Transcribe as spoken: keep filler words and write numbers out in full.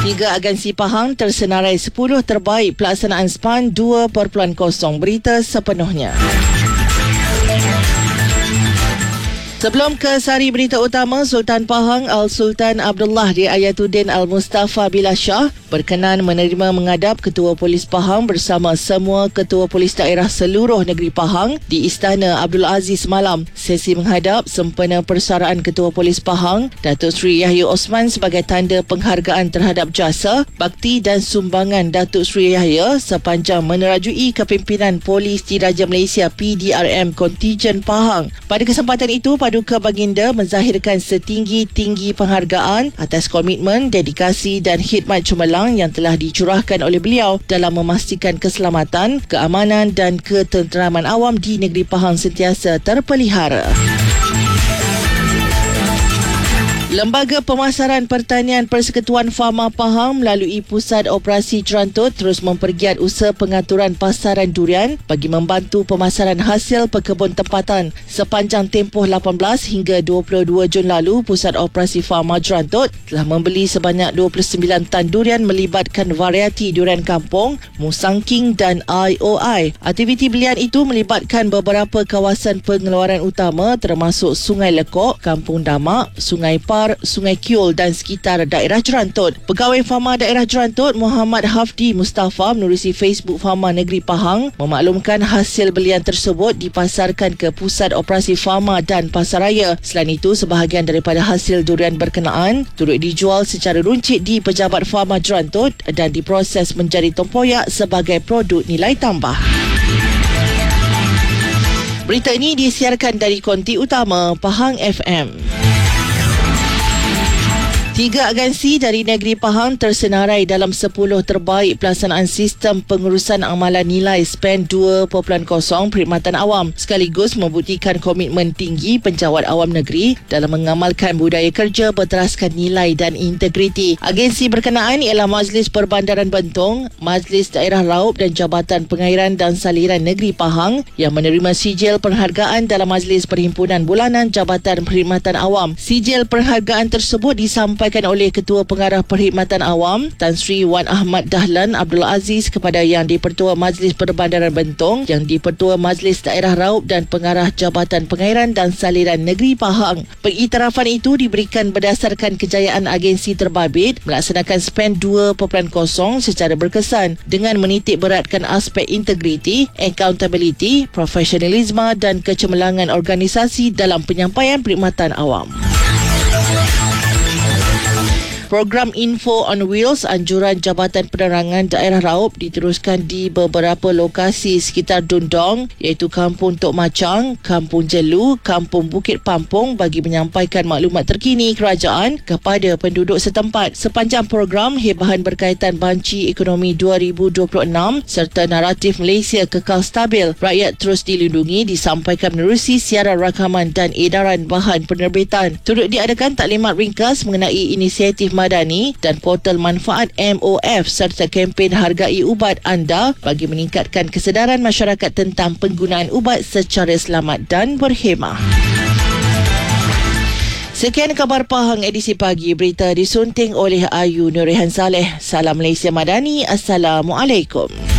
Tiga agensi Pahang tersenarai sepuluh terbaik pelaksanaan S P A N dua titik kosong. Berita sepenuhnya. Sebelum ke sari berita utama, Sultan Pahang Al-Sultan Abdullah di Ayatuddin Al-Mustafa Billah Shah berkenan menerima menghadap Ketua Polis Pahang bersama semua Ketua Polis Daerah seluruh negeri Pahang di Istana Abdul Aziz malam. Sesi menghadap sempena persaraan Ketua Polis Pahang, Datuk Seri Yahya Osman sebagai tanda penghargaan terhadap jasa, bakti dan sumbangan Datuk Seri Yahya sepanjang menerajui kepimpinan Polis Diraja Malaysia P D R M Kontijen Pahang. Pada kesempatan itu, Paduka Baginda menzahirkan setinggi-tinggi penghargaan atas komitmen, dedikasi dan khidmat cemerlang yang telah dicurahkan oleh beliau dalam memastikan keselamatan, keamanan dan ketenteraman awam di negeri Pahang sentiasa terpelihara. Lembaga Pemasaran Pertanian Persekutuan Farma Pahang melalui Pusat Operasi Jerantut terus mempergiat usaha pengaturan pasaran durian bagi membantu pemasaran hasil perkebun tempatan. Sepanjang tempoh lapan belas hingga dua puluh dua Jun lalu, Pusat Operasi Farma Jerantut telah membeli sebanyak dua puluh sembilan tan durian melibatkan varieti durian kampung, Musangking dan I O I. Aktiviti belian itu melibatkan beberapa kawasan pengeluaran utama termasuk Sungai Lekok, Kampung Damak, Sungai Par, Sungai Kiul dan sekitar daerah Jerantut. Pegawai Farma daerah Jerantut Muhammad Hafdi Mustafa menerusi Facebook Farma Negeri Pahang memaklumkan hasil belian tersebut dipasarkan ke Pusat Operasi Farma dan Pasaraya. Selain itu, sebahagian daripada hasil durian berkenaan turut dijual secara runcit di Pejabat Farma Jerantut dan diproses menjadi tempoyak sebagai produk nilai tambah. Berita ini disiarkan dari konti utama Pahang F M. Tiga agensi dari negeri Pahang tersenarai dalam sepuluh terbaik pelaksanaan sistem pengurusan amalan nilai S P A N dua titik kosong perkhidmatan awam, sekaligus membuktikan komitmen tinggi penjawat awam negeri dalam mengamalkan budaya kerja berteraskan nilai dan integriti. Agensi berkenaan ialah Majlis Perbandaran Bentong, Majlis Daerah Raup dan Jabatan Pengairan dan Saliran Negeri Pahang yang menerima sijil penghargaan dalam Majlis Perhimpunan Bulanan Jabatan Perkhidmatan Awam. Sijil penghargaan tersebut disampaikan oleh Ketua Pengarah Perkhidmatan Awam Tan Sri Wan Ahmad Dahlan Abdul Aziz kepada Yang di-Pertua Majlis Perbandaran Bentong, Yang di-Pertua Majlis Daerah Raup dan Pengarah Jabatan Pengairan dan Saliran Negeri Pahang. Pengiktirafan itu diberikan berdasarkan kejayaan agensi terbabit melaksanakan S P A N dua titik kosong secara berkesan dengan menitik beratkan aspek integriti, accountability, profesionalisme dan kecemerlangan organisasi dalam penyampaian perkhidmatan awam. Program Info on Wheels anjuran Jabatan Penerangan Daerah Raup diteruskan di beberapa lokasi sekitar Dundong iaitu Kampung Tok Macang, Kampung Jelu, Kampung Bukit Pampung bagi menyampaikan maklumat terkini kerajaan kepada penduduk setempat. Sepanjang program, hebahan berkaitan banci ekonomi dua ribu dua puluh enam serta naratif Malaysia kekal stabil, rakyat terus dilindungi disampaikan menerusi siaran rakaman dan edaran bahan penerbitan. Turut diadakan taklimat ringkas mengenai inisiatif madani dan portal manfaat M O F serta kempen hargai ubat anda bagi meningkatkan kesedaran masyarakat tentang penggunaan ubat secara selamat dan berhemah. Sekian khabar Pahang edisi pagi. Berita disunting oleh Ayu Nurihan Saleh. Salam Malaysia Madani. Assalamualaikum.